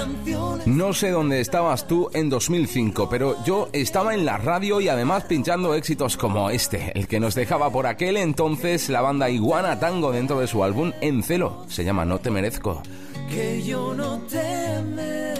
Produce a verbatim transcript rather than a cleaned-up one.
No sé dónde estabas tú en dos mil cinco, pero yo estaba en la radio y además pinchando éxitos como este, el que nos dejaba por aquel entonces la banda Iguana Tango dentro de su álbum En Celo. Se llama No te merezco. Que yo no te merezco.